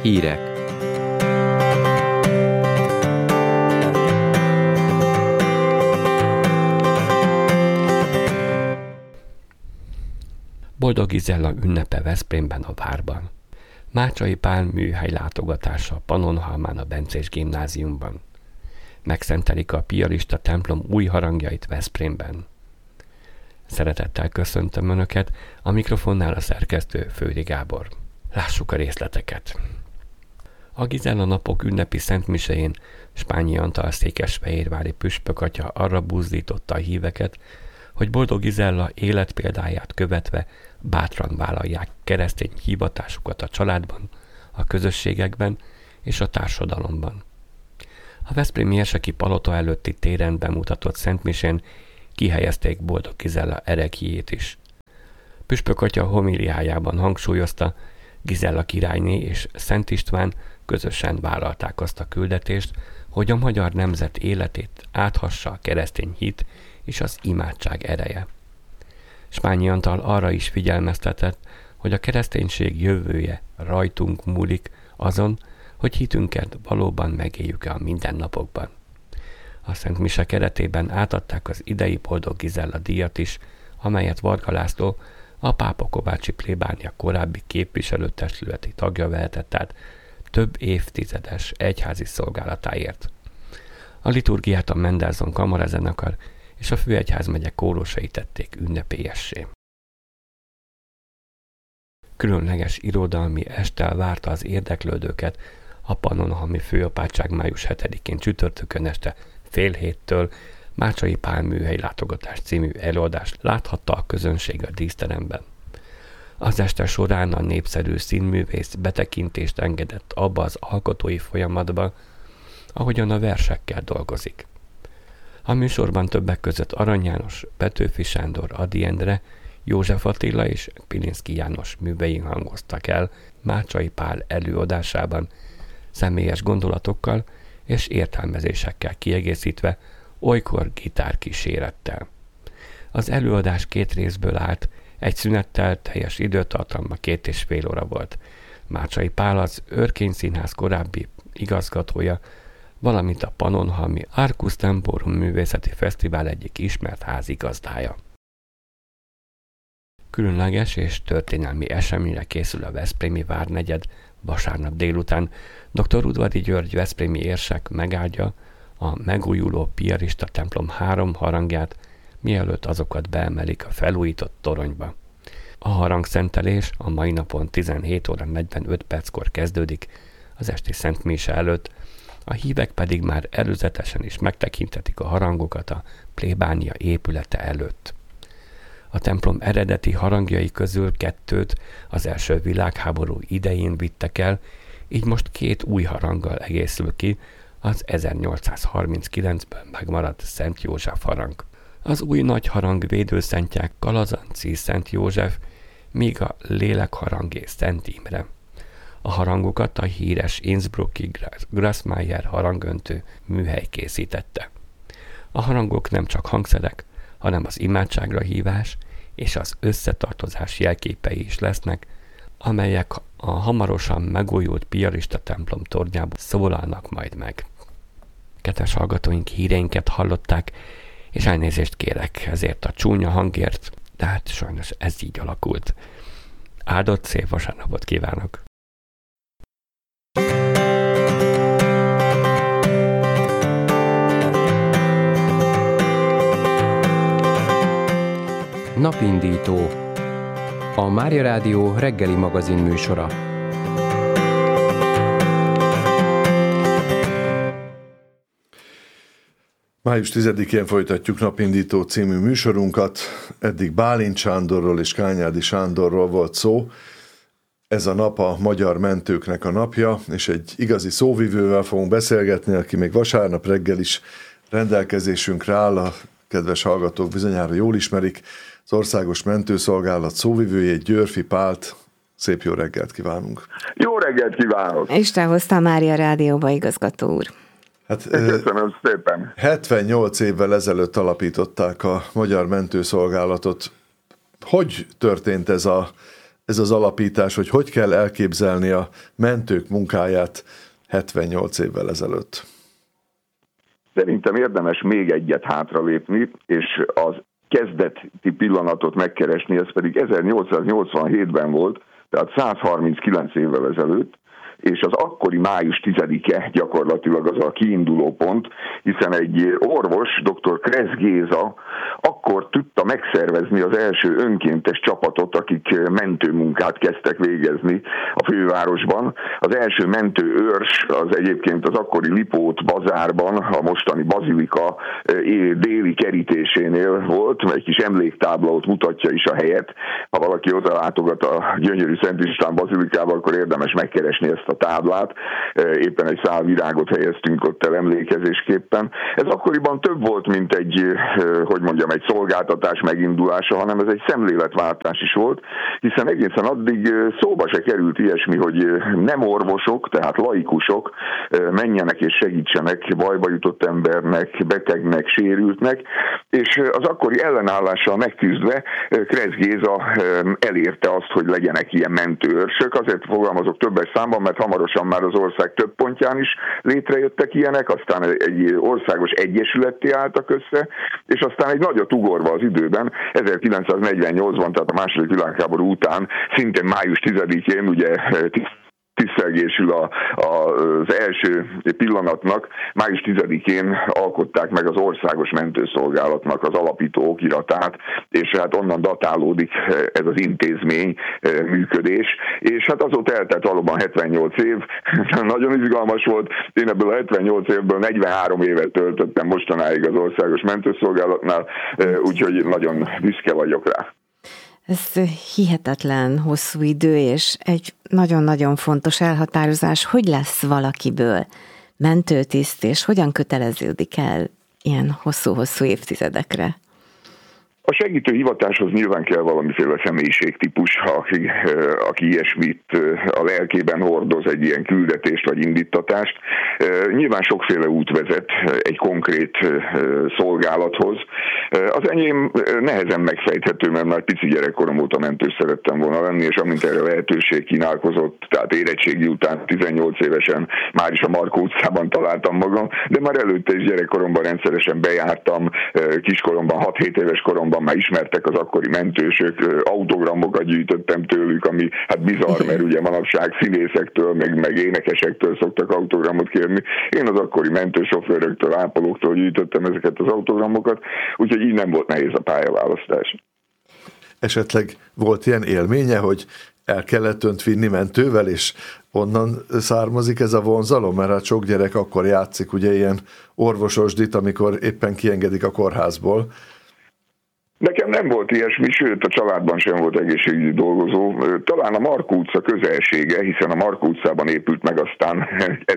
Hírek. Boldog Gizella ünnepe Veszprémben a Várban. Mácsai Pál műhely látogatása a Pannonhalmán a Bencés Gimnáziumban. Megszentelik a piarista templom új harangjait Veszprémben. Szeretettel köszöntöm Önöket, a mikrofonnál a szerkesztő Fődi Gábor. Lássuk a részleteket. A Gizella napok ünnepi szentmisején Spányi Antal székesfehérvári püspök atya arra buzdította a híveket, hogy Boldog Gizella életpéldáját követve bátran vállalják keresztény hivatásukat a családban, a közösségekben és a társadalomban. A veszprémi érseki palota előtti téren bemutatott szentmisén kihelyezték Boldog Gizella ereklyét is. Püspök atya homiliájában hangsúlyozta, Gizella királyné és Szent István közösen vállalták azt a küldetést, hogy a magyar nemzet életét áthassa a keresztény hit és az imádság ereje. Spányi Antal arra is figyelmeztetett, hogy a kereszténység jövője rajtunk múlik azon, hogy hitünket valóban megéljük-e a mindennapokban. A Szent Mise keretében átadták az idei Boldog Gizella díjat is, amelyet Varga László, a Pápa-Kovácsi plébánia korábbi képviselőtestületi tagja vehetett át több évtizedes egyházi szolgálatáért. A liturgiát a Mendelssohn Kamarazenekar és a Főegyházmegye kórusai tették ünnepélyessé. Különleges irodalmi esttel várta az érdeklődőket a Pannonhalmi Főapátság május 7-én csütörtökön este fél héttől Mácsai Pál műhely látogatás című előadást láthatta a közönség a díszteremben. Az este során a népszerű színművész betekintést engedett abba az alkotói folyamatba, ahogyan a versekkel dolgozik. A műsorban többek között Arany János, Petőfi Sándor, Ady Endre, József Attila és Pilinszky János művei hangoztak el Mácsai Pál előadásában, személyes gondolatokkal és értelmezésekkel kiegészítve, olykor gitárkísérettel. Az előadás 2 részből állt, egy szünettel, teljes időtartalma 2,5 óra volt. Mácsai Pál az Örkény Színház korábbi igazgatója, valamint a Pannonhalmi Arcus Temporum művészeti fesztivál egyik ismert házigazdája. Különleges és történelmi eseményre készül a veszprémi várnegyed vasárnap délután. Dr. Udvari György veszprémi érsek megáldja a megújuló piarista templom 3 harangját, mielőtt azokat beemelik a felújított toronyba. A harangszentelés a mai napon 17 óra 45 perckor kezdődik, az esti Szent Mise előtt, a hívek pedig már előzetesen is megtekinthetik a harangokat a plébánia épülete előtt. A templom eredeti harangjai közül 2-t az első világháború idején vittek el, így most 2 új haranggal egészül ki az 1839-ben megmaradt Szent József harang. Az új nagy harang védőszentják Kalazanci Szent József, míg a lélekharangé Szent Imre. A harangokat a híres Innsbrucki Grassmayer harangöntő műhely készítette. A harangok nem csak hangszerek, hanem az imádságra hívás és az összetartozás jelképei is lesznek, amelyek a hamarosan megújult piarista templom tornyából szólalnak majd meg. Kedves hallgatóink, híreinket hallották, és elnézést kérek ezért a csúnya hangért, de hát sajnos ez így alakult. Áldott szép vasárnapot kívánok! Napindító. A Mária Rádió reggeli magazin műsora. Május 10-én folytatjuk Napindító című műsorunkat. Eddig Bálint Sándorról és Kányádi Sándorról volt szó. Ez a nap a magyar mentőknek a napja, és egy igazi szóvivővel fogunk beszélgetni, aki még vasárnap reggel is rendelkezésünkre áll. A kedves hallgatók bizonyára jól ismerik. Az Országos Mentőszolgálat szóvivője, Győrfi Pált. Szép jó reggelt kívánunk! Jó reggelt kívánok! Isten hozta a Mária Rádióba, igazgató úr. Hát, köszönöm szépen! 78 évvel ezelőtt alapították a Magyar Mentőszolgálatot. Hogy történt ez a ez az alapítás, hogy kell elképzelni a mentők munkáját 78 évvel ezelőtt? Szerintem érdemes még egyet hátralépni, és az kezdeti pillanatot megkeresni, ez pedig 1887-ben volt, tehát 139 évvel ezelőtt, és az akkori május 10-e gyakorlatilag az a kiinduló pont, hiszen egy orvos, dr. Kressz Géza akkor tudta megszervezni az első önkéntes csapatot, akik mentőmunkát kezdtek végezni a fővárosban. Az első mentőőrs az egyébként az akkori Lipót bazárban, a mostani bazilika déli kerítésénél volt, egy kis emléktábla ott mutatja is a helyet. Ha valaki oda látogat a gyönyörű Szent István bazilikába, akkor érdemes megkeresni ezt a táblát, éppen egy szál virágot helyeztünk ott el emlékezésképpen. Ez akkoriban több volt, mint egy szolgáltatás megindulása, hanem ez egy szemléletváltás is volt, hiszen egészen addig szóba se került ilyesmi, hogy nem orvosok, tehát laikusok menjenek és segítsenek bajba jutott embernek, betegnek, sérültnek, és az akkori ellenállással megküzdve Kressz Géza elérte azt, hogy legyenek ilyen mentőőrsök. Azért fogalmazok többes számban, mert hamarosan már az ország több pontján is létrejöttek ilyenek, aztán egy országos egyesületté álltak össze, és aztán egy nagyot ugorva az időben, 1948-ban, tehát a második világháború után, szintén május 10-én, ugye tisztelgésül az első pillanatnak, május 10-én alkották meg az Országos Mentőszolgálatnak az alapító okiratát, és hát onnan datálódik ez az intézmény működés, és hát azóta eltelt valóban 78 év, nagyon izgalmas volt, én ebből a 78 évből 43 évet töltöttem mostanáig az Országos Mentőszolgálatnál, úgyhogy nagyon büszke vagyok rá. Ez hihetetlen hosszú idő, és egy nagyon-nagyon fontos elhatározás, hogy lesz valakiből mentőtiszt, és hogyan köteleződik el ilyen hosszú-hosszú évtizedekre. A segítő hivatáshoz nyilván kell valamiféle személyiségtípus, aki ilyesmit a lelkében hordoz, egy ilyen küldetést vagy indítatást. Nyilván sokféle út vezet egy konkrét szolgálathoz. Az enyém nehezen megfejthető, mert már pici gyerekkorom óta mentős szerettem volna lenni, és amint erre lehetőség kínálkozott, tehát érettségi után 18 évesen már is a Markó utcában találtam magam, de már előtte is gyerekkoromban rendszeresen bejártam, kiskoromban, 6-7 éves koromban már ismertek az akkori mentősök, autogramokat gyűjtöttem tőlük, ami hát bizarr, mert ugye manapság színészektől, meg énekesektől szoktak autogramot kérni. Én az akkori mentősofőröktől, ápolóktól gyűjtöttem ezeket az autogramokat, úgyhogy így nem volt nehéz a pályaválasztás. Esetleg volt ilyen élménye, hogy el kellett önt vinni mentővel, és onnan származik ez a vonzalom? Mert hát sok gyerek akkor játszik ugye ilyen orvososdit, amikor éppen kiengedik a kórházból. Nekem nem volt ilyesmi, sőt a családban sem volt egészségügyi dolgozó. Talán a Markó utca közelsége, hiszen a Markó utcában épült meg aztán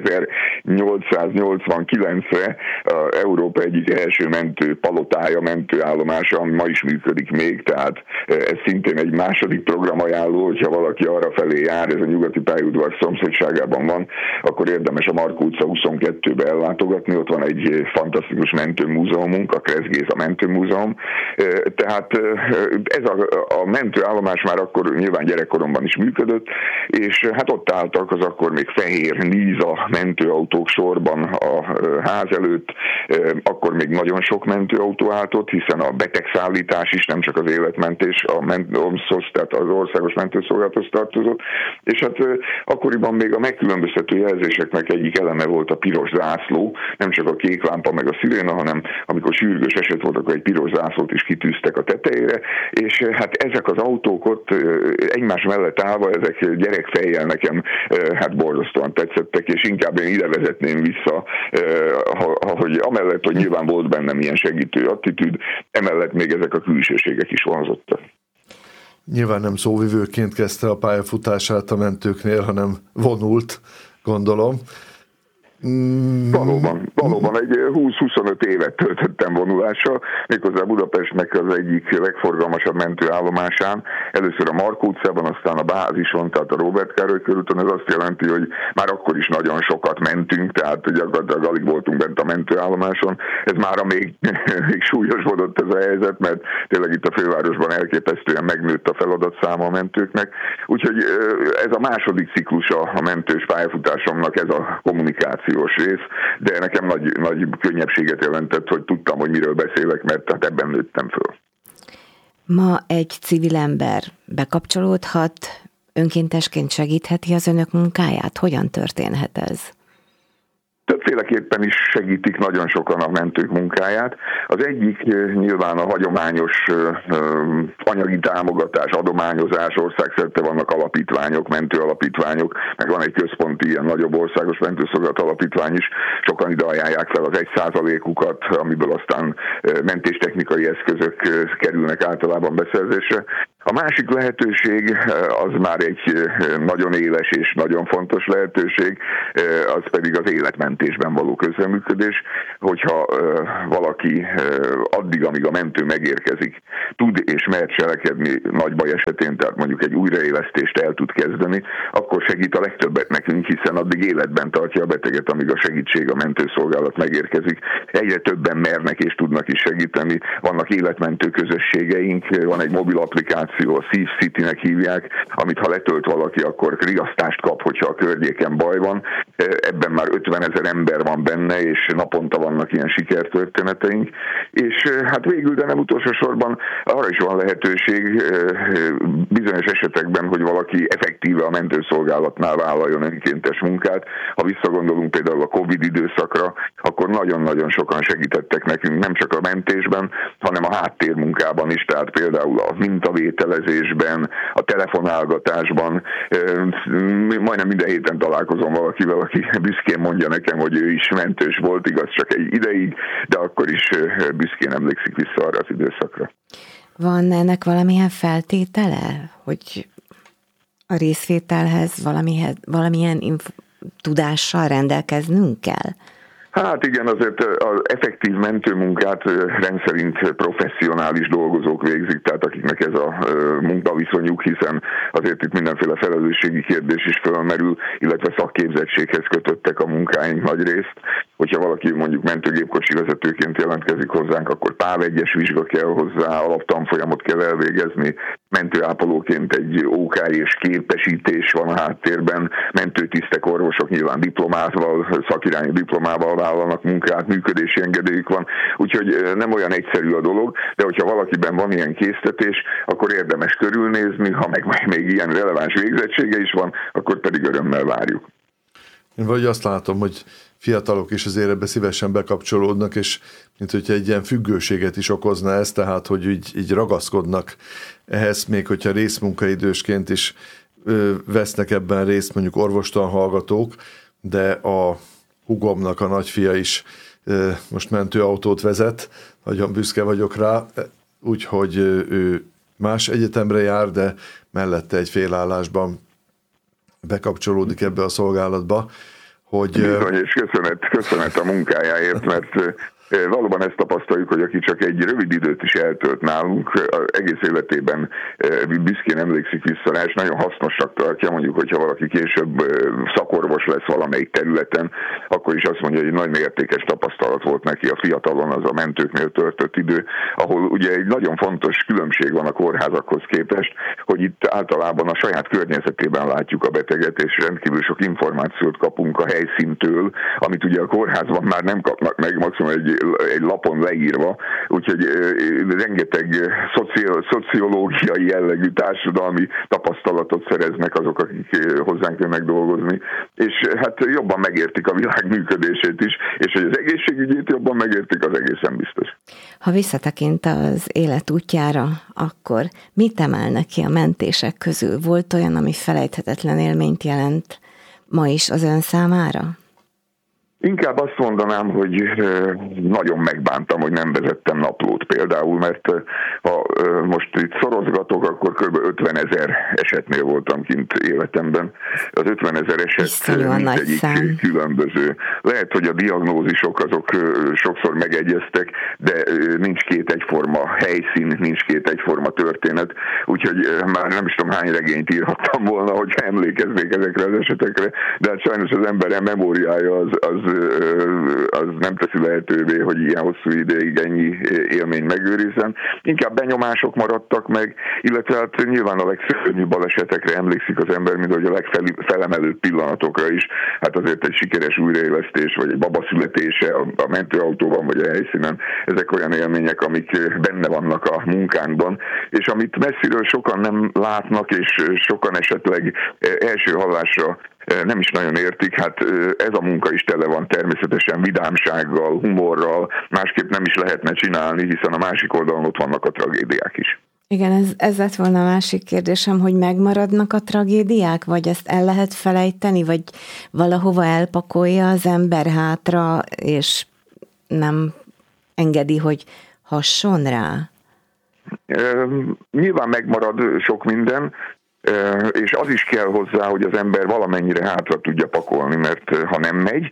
1889-re Európa egyik első mentő palotája, mentőállomása, ami ma is működik még, tehát ez szintén egy második programajánló, hogyha valaki arra felé jár, ez a nyugati pályaudvar szomszédságában van, akkor érdemes a Markó utca 22-be ellátogatni, ott van egy fantasztikus mentőmúzeumunk, a Kressz Géza Mentőmúzeum. Tehát ez a mentőállomás már akkor nyilván gyerekkoromban is működött, és hát ott álltak az akkor még fehér Niza mentőautók sorban a ház előtt, akkor még nagyon sok mentőautó állt ott, hiszen a betegszállítás is, nem csak az életmentés, tehát az Országos Mentőszolgálathoz tartozott, és hát akkoriban még a megkülönböztető jelzéseknek egyik eleme volt a piros zászló, nem csak a kék lámpa meg a sziréna, hanem amikor sürgős eset volt, akkor egy piros zászlót is kitűztek a tetejére, és hát ezek az autók ott egymás mellett állva, ezek gyerekfejjel nekem hát borzasztóan tetszettek, és inkább én ide vezetném vissza, hogy amellett, hogy nyilván volt bennem ilyen segítő attitűd, emellett még ezek a külsőségek is vonzottak. Nyilván nem szóvivőként kezdte a pályafutását a mentőknél, hanem vonult, gondolom. Valóban egy 20-25 évet töltöttem vonulással, méghozzá Budapestnek az egyik legforgalmasabb mentőállomásán, először a Markó utcában, aztán a Bázison, tehát a Róbert Károly körúton. Ez azt jelenti, hogy már akkor is nagyon sokat mentünk, tehát gyakorlatilag alig voltunk bent a mentőállomáson. Ez mára még súlyosbodott ez a helyzet, mert tényleg itt a fővárosban elképesztően megnőtt a feladatszáma a mentőknek. Úgyhogy ez a második ciklusa a mentős pályafutásomnak, ez a kommunikációs rész, de nekem nagy könnyebbséget jelentett, hogy tudtam, hogy miről beszélek, mert hát ebben nőttem föl. Ma egy civil ember bekapcsolódhat, önkéntesként segítheti az önök munkáját? Hogyan történhet ez? Többféleképpen is segítik nagyon sokan a mentők munkáját. Az egyik nyilván a hagyományos anyagi támogatás, adományozás, országszerte vannak alapítványok, mentőalapítványok, meg van egy központi ilyen nagyobb országos mentőszolgálat alapítvány is. Sokan ide ajánlják fel az 1%-ukat, amiből aztán mentéstechnikai eszközök kerülnek általában beszerzésre. A másik lehetőség az már egy nagyon éles és nagyon fontos lehetőség, az pedig az életmentésben való közreműködés, hogyha valaki addig, amíg a mentő megérkezik, tud és mer cselekedni nagy baj esetén, tehát mondjuk egy újraélesztést el tud kezdeni, akkor segít a legtöbbet nekünk, hiszen addig életben tartja a beteget, amíg a segítség, a mentőszolgálat megérkezik. Egyre többen mernek és tudnak is segíteni. Vannak életmentő közösségeink, van egy mobil applikáció, a Szív City-nek hívják, amit ha letölt valaki, akkor riasztást kap, hogyha a környéken baj van. Ebben már 50 000 ember van benne, és naponta vannak ilyen sikertörténeteink. És hát végül, de nem utolsó sorban arra is van lehetőség bizonyos esetekben, hogy valaki effektíve a mentőszolgálatnál vállaljon önkéntes munkát. Ha visszagondolunk például a Covid időszakra, akkor nagyon-nagyon sokan segítettek nekünk, nem csak a mentésben, hanem a háttérmunkában is, tehát például a mintavételezésben, a telefonálgatásban. Majdnem minden héten találkozom valakivel, aki büszkén mondja nekem, hogy ő is mentős volt, igaz csak egy ideig, de akkor is büszkén emlékszik vissza arra az időszakra. Van ennek valamilyen feltétele, hogy a részvételhez valamilyen tudással rendelkeznünk kell? Hát igen, azért az effektív mentőmunkát rendszerint professzionális dolgozók végzik, tehát akiknek ez a munkaviszonyuk, hiszen azért itt mindenféle felelősségi kérdés is fölmerül, illetve szakképzettséghez kötöttek a munkáink nagy részt. Hogyha valaki mondjuk mentőgépkocsi vezetőként jelentkezik hozzánk, akkor PÁV 1-es vizsga kell hozzá, alaptanfolyamot kell elvégezni, mentőápolóként egy OK és képesítés van a háttérben, mentőtisztek, orvosok nyilván diplomával, szakirányú diplomával vállalnak munkát, működési engedélyük van, úgyhogy nem olyan egyszerű a dolog, de hogyha valakiben van ilyen késztetés, akkor érdemes körülnézni, ha meg még ilyen releváns végzettsége is van, akkor pedig örömmel várjuk. Én vagy azt látom, hogy fiatalok is azért ebbe szívesen bekapcsolódnak, és mint hogyha egy ilyen függőséget is okozna ez, tehát hogy így ragaszkodnak ehhez, még hogyha részmunkaidősként is vesznek ebben részt mondjuk orvostanhallgatók, de a hugomnak a nagyfia is most mentőautót vezet, nagyon büszke vagyok rá, úgyhogy ő más egyetemre jár, de mellette egy félállásban bekapcsolódik ebbe a szolgálatba. Bizony, és köszönet a munkájáért, mert valóban ezt tapasztaljuk, hogy aki csak egy rövid időt is eltölt nálunk, egész életében büszkén emlékszik vissza rá, és nagyon hasznosak tartja, mondjuk, hogyha valaki később szakorvos lesz valamelyik területen, akkor is azt mondja, hogy egy nagyon értékes tapasztalat volt neki a fiatalon az a mentőknél töltött idő, ahol ugye egy nagyon fontos különbség van a kórházakhoz képest, hogy itt általában a saját környezetében látjuk a beteget, és rendkívül sok információt kapunk a helyszíntől, amit ugye a kórházban már nem kapnak meg, maximum egy lapon leírva, úgyhogy rengeteg szociológiai jellegű társadalmi tapasztalatot szereznek azok, akik hozzánk jönnek dolgozni, és hát jobban megértik a világ működését is, és hogy az egészségügyét jobban megértik, az egészen biztos. Ha visszatekint az élet útjára, akkor mit emelnek ki a mentések közül? Volt olyan, ami felejthetetlen élményt jelent ma is az ön számára? Inkább azt mondanám, hogy nagyon megbántam, hogy nem vezettem naplót például, mert ha most itt szorozgatok, akkor kb. 50 000 esetnél voltam kint életemben. Az 50 000 eset mindegyik különböző. Lehet, hogy a diagnózisok azok sokszor megegyeztek, de nincs két egyforma helyszín, nincs két egyforma történet, úgyhogy már nem is tudom hány regényt írhattam volna, hogyha emlékeznék ezekre az esetekre, de hát sajnos az ember memóriája az nem teszi lehetővé, hogy ilyen hosszú ideig ennyi élmény megőrizzen. Inkább benyomások maradtak meg, illetve hát nyilván a legszörnyűbb balesetekre emlékszik az ember, mint hogy a legfelemelőbb pillanatokra is. Hát azért egy sikeres újraélesztés, vagy egy baba születése a mentőautóban, vagy a helyszínen, ezek olyan élmények, amik benne vannak a munkánkban, és amit messziről sokan nem látnak, és sokan esetleg első hallásra nem is nagyon értik, hát ez a munka is tele van természetesen vidámsággal, humorral, másképp nem is lehetne csinálni, hiszen a másik oldalon ott vannak a tragédiák is. Igen, ez lett volna a másik kérdésem, hogy megmaradnak a tragédiák, vagy ezt el lehet felejteni, vagy valahova elpakolja az ember hátra, és nem engedi, hogy hasson rá? Nyilván megmarad sok minden, és az is kell hozzá, hogy az ember valamennyire hátra tudja pakolni, mert ha nem megy,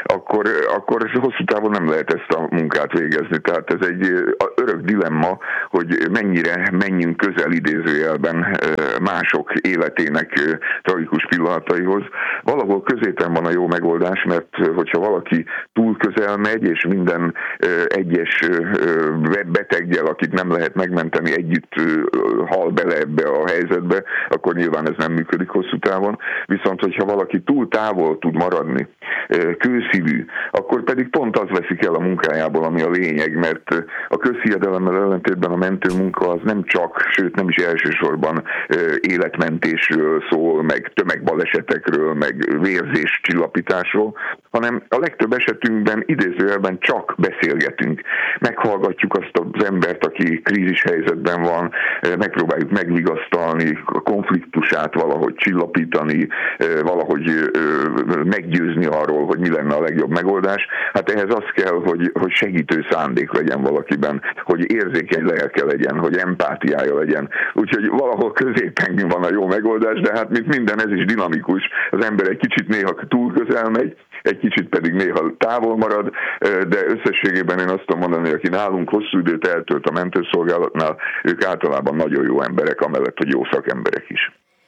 akkor hosszú távon nem lehet ezt a munkát végezni. Tehát ez egy örök dilemma, hogy mennyire menjünk közel idézőjelben mások életének tragikus pillanataihoz. Valahol középen van a jó megoldás, mert hogyha valaki túl közel megy, és minden egyes beteggel, akit nem lehet megmenteni, együtt hal bele ebbe a helyzetbe, akkor nyilván ez nem működik hosszú távon. Viszont, hogyha valaki túl távol tud maradni, kőszívű, akkor pedig pont az veszik el a munkájából, ami a lényeg, mert a közhiedelemmel ellentétben a mentőmunka az nem csak, sőt nem is elsősorban életmentésről szól, meg tömegbalesetekről, meg vérzéscsillapításról, hanem a legtöbb esetünkben idézőjelben csak beszélgetünk. Meghallgatjuk azt az embert, aki krízis helyzetben van, megpróbáljuk megvigasztalni, a konfliktusát valahogy csillapítani, valahogy meggyőzni arról, hogy mi lenne a legjobb megoldás. Hát ehhez az kell, hogy segítő szándék legyen valakiben, hogy érzékeny lelke legyen, hogy empátiája legyen. Úgyhogy valahol középen van a jó megoldás, de hát mint minden, ez is dinamikus. Az ember egy kicsit néha túl közel megy, egy kicsit pedig néha távol marad, de összességében én azt tudom mondani, hogy aki nálunk hosszú időt eltölt a mentőszolgálatnál, ők általában nagyon jó emberek, amellett, hogy jó szakemberek is.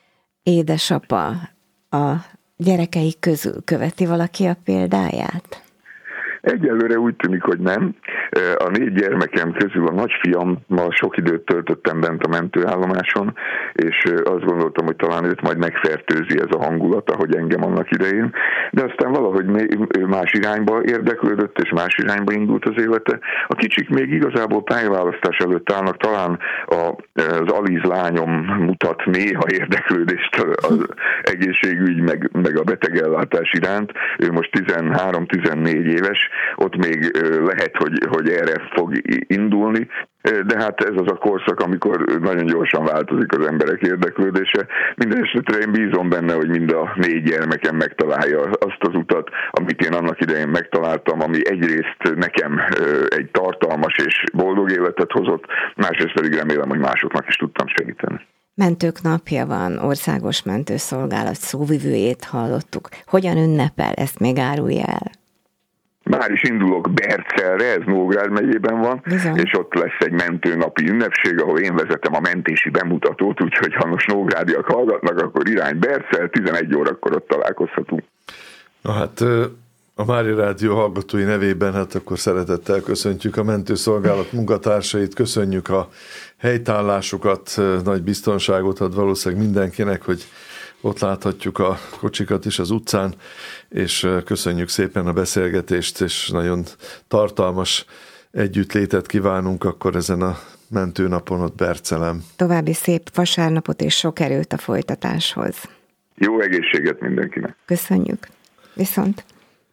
Édesapa, a gyerekei közül követi valaki a példáját? Egyelőre úgy tűnik, hogy nem. A 4 gyermekem közül a nagyfiammal sok időt töltöttem bent a mentőállomáson, és azt gondoltam, hogy talán őt majd megfertőzi ez a hangulat, ahogy engem annak idején. De aztán valahogy más irányba érdeklődött, és más irányba indult az élete. A kicsik még igazából pályaválasztás előtt állnak, talán az Aliz lányom mutat néha érdeklődést az egészségügy, meg a betegellátás iránt. Ő most 13-14 éves, ott még lehet, hogy erre fog indulni, de hát ez az a korszak, amikor nagyon gyorsan változik az emberek érdeklődése. Minden esetre én bízom benne, hogy mind a 4 gyermekem megtalálja azt az utat, amit én annak idején megtaláltam, ami egyrészt nekem egy tartalmas és boldog életet hozott, másrészt pedig remélem, hogy másoknak is tudtam segíteni. Mentők napja van, Országos Mentőszolgálat szóvivőjét hallottuk. Hogyan ünnepel, ezt még árulja el? Már is indulok Bercelre, ez Nógrád megyében van, bizony, és ott lesz egy mentőnapi ünnepség, ahol én vezetem a mentési bemutatót, úgyhogy ha most nógrádiak hallgatnak, akkor irány Bercel, 11 órakor ott találkozhatunk. Na hát a Mária Rádió hallgatói nevében hát akkor szeretettel köszöntjük a mentőszolgálat munkatársait, köszönjük a helytállásukat, nagy biztonságot ad valószínűleg mindenkinek, hogy ott láthatjuk a kocsikat is az utcán, és köszönjük szépen a beszélgetést, és nagyon tartalmas együttlétet kívánunk akkor ezen a mentőnapon ott Bercelen. További szép vasárnapot és sok erőt a folytatáshoz. Jó egészséget mindenkinek! Köszönjük! Viszont!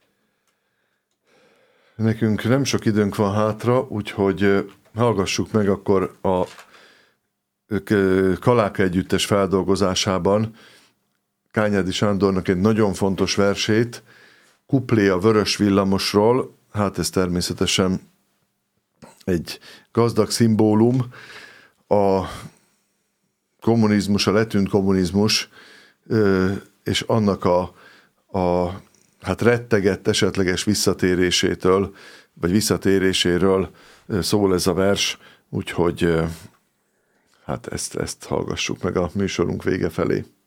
Nekünk nem sok időnk van hátra, úgyhogy hallgassuk meg akkor a Kaláka együttes feldolgozásában Kányádi Sándornak egy nagyon fontos versét, kuplé a Vörös villamosról, hát ez természetesen egy gazdag szimbólum, a kommunizmus, a letűnt kommunizmus, és annak a hát rettegett esetleges visszatérésétől, vagy visszatéréséről szól ez a vers, úgyhogy hát ezt hallgassuk meg a műsorunk vége felé.